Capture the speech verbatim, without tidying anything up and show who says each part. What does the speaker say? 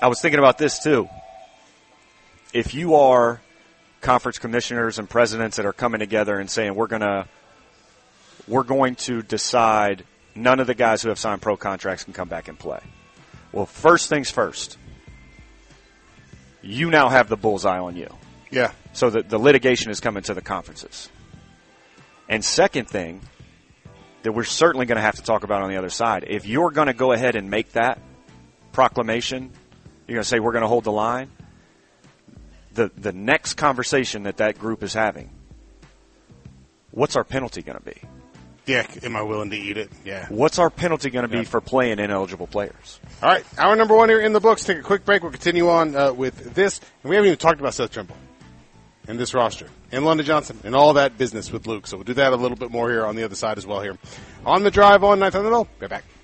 Speaker 1: I was thinking about this too. If you are conference commissioners and presidents that are coming together and saying we're gonna we're going to decide none of the guys who have signed pro contracts can come back and play. Well, first things first. You now have the bullseye on you.
Speaker 2: Yeah.
Speaker 1: So the, the litigation is coming to the conferences. And second thing that we're certainly going to have to talk about on the other side, if you're going to go ahead and make that proclamation, you're going to say we're going to hold the line, the, the next conversation that that group is having, what's our penalty going to be?
Speaker 2: Yeah, am I willing to eat it? Yeah.
Speaker 1: What's our penalty going to be
Speaker 2: yeah.
Speaker 1: for playing ineligible players?
Speaker 2: All right, hour number one here in the books. Take a quick break. We'll continue on uh, with this. And we haven't even talked about Seth Trimble and this roster and London Johnson and all that business with Luke. So we'll do that a little bit more here on the other side as well here. On the drive on ninth on the Middle. Be back.